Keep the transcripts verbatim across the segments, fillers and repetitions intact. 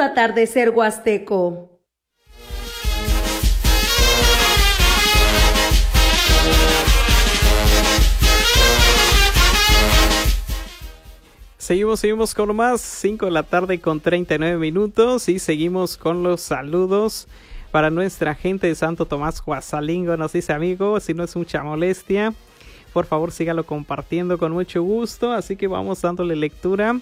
Lindo atardecer huasteco. Seguimos, seguimos con más, cinco de la tarde con treinta y nueve minutos y seguimos con los saludos para nuestra gente de Santo Tomás Huasalingo. Nos dice, amigo, si no es mucha molestia, por favor sígalo compartiendo con mucho gusto, así que vamos dándole lectura.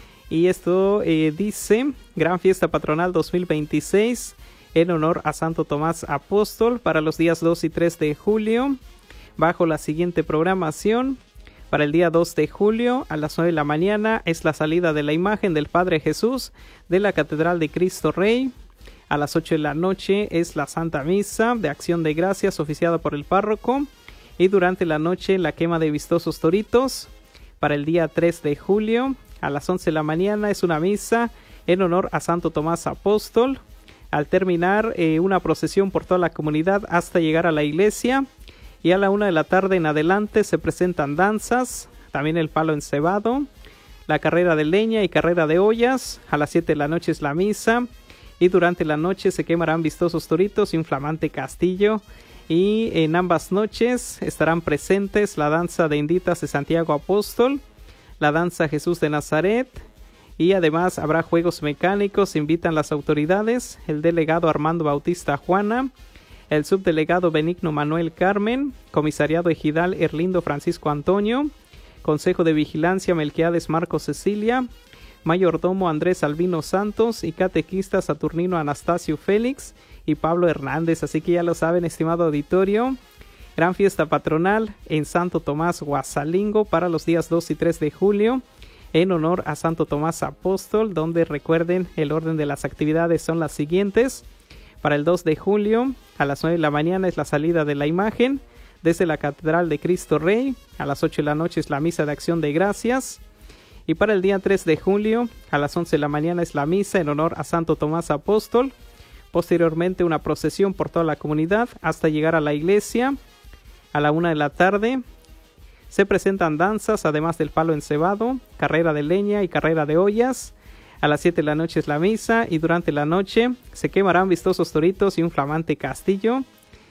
Y esto eh, dice, Gran Fiesta Patronal dos mil veintiséis en honor a Santo Tomás Apóstol para los días dos y tres de julio, bajo la siguiente programación. Para el día dos de julio a las nueve de la mañana es la salida de la imagen del Padre Jesús de la Catedral de Cristo Rey. A las ocho de la noche es la Santa Misa de Acción de Gracias oficiada por el párroco. Y durante la noche la quema de vistosos toritos. Para el día tres de julio a las once de la mañana es una misa en honor a Santo Tomás Apóstol. Al terminar eh, una procesión por toda la comunidad hasta llegar a la iglesia. Y a la una de la tarde en adelante se presentan danzas, también el palo encebado, la carrera de leña y carrera de ollas. A las siete de la noche es la misa y durante la noche se quemarán vistosos toritos y un flamante castillo. Y en ambas noches estarán presentes la danza de Inditas de Santiago Apóstol, la danza Jesús de Nazaret y además habrá juegos mecánicos, invitan las autoridades, el delegado Armando Bautista Juana, el subdelegado Benigno Manuel Carmen, comisariado ejidal Erlindo Francisco Antonio, consejo de vigilancia Melquiades Marco Cecilia, mayordomo Andrés Albino Santos y catequista Saturnino Anastasio Félix y Pablo Hernández. Así que ya lo saben, estimado auditorio, gran fiesta patronal en Santo Tomás Huasalingo para los días dos y tres de julio en honor a Santo Tomás Apóstol, donde recuerden el orden de las actividades son las siguientes. Para el dos de julio, a las nueve de la mañana es la salida de la imagen desde la Catedral de Cristo Rey. A las ocho de la noche es la misa de Acción de Gracias. Y para el día tres de julio, a las once de la mañana es la misa en honor a Santo Tomás Apóstol. Posteriormente una procesión por toda la comunidad hasta llegar a la iglesia. A la una de la tarde se presentan danzas, además del palo encebado, carrera de leña y carrera de ollas. A las siete de la noche es la misa y durante la noche se quemarán vistosos toritos y un flamante castillo.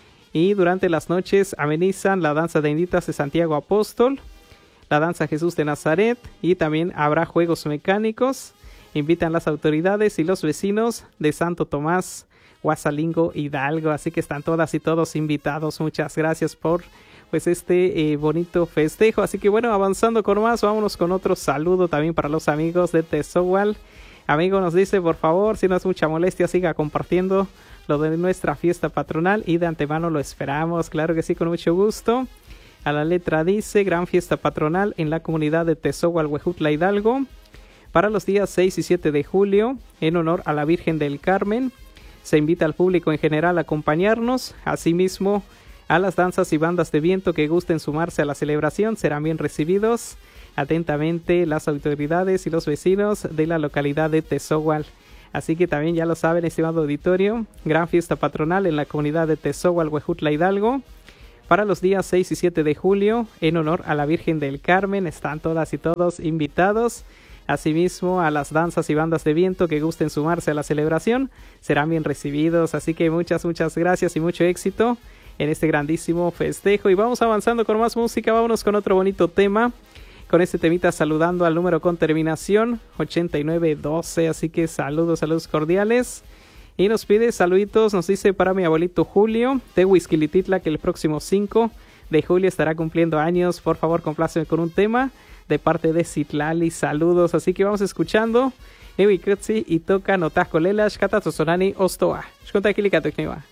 Y durante las noches amenizan la danza de Inditas de Santiago Apóstol, la danza Jesús de Nazaret y también habrá juegos mecánicos. Invitan las autoridades y los vecinos de Santo Tomás Huasalingo Hidalgo. Así que están todas y todos invitados. Muchas gracias por pues este eh, bonito festejo. Así que bueno, avanzando con más, vámonos con otro saludo también para los amigos de Tezohual. Amigo nos dice, por favor, si no es mucha molestia, siga compartiendo lo de nuestra fiesta patronal y de antemano lo esperamos. Claro que sí, con mucho gusto. A la letra dice, gran fiesta patronal en la comunidad de Tezohual, Huejutla, Hidalgo, para los días seis y siete de julio, en honor a la Virgen del Carmen. Se invita al público en general a acompañarnos. Asimismo, a las danzas y bandas de viento que gusten sumarse a la celebración serán bien recibidos. Atentamente las autoridades y los vecinos de la localidad de Tezohual. Así que también ya lo saben, estimado auditorio, gran fiesta patronal en la comunidad de Tezohual, Huejutla, Hidalgo, para los días seis y siete de julio, en honor a la Virgen del Carmen. Están todas y todos invitados. Asimismo, a las danzas y bandas de viento que gusten sumarse a la celebración serán bien recibidos. Así que muchas, muchas gracias y mucho éxito en este grandísimo festejo. Y vamos avanzando con más música, vámonos con otro bonito tema. Con este temita saludando al número con terminación ochenta y nueve doce, así que saludos, saludos cordiales. Y nos pide saluditos, nos dice para mi abuelito Julio de Huizquilititla, que el próximo cinco de julio estará cumpliendo años. Por favor, compláceme con un tema de parte de Citlali, saludos. Así que vamos escuchando Ewi Kutsi y toca Notas Colelas, Katatosonani Ostoa. Shkonta Kilikato Knewa.